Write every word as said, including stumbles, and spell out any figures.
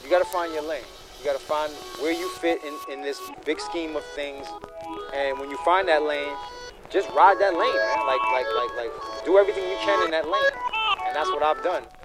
you gotta find your lane. You gotta find where you fit in, in this big scheme of things. And when you find that lane, just ride that lane, man. Like, like, like, like, do everything you can in that lane. And that's what I've done.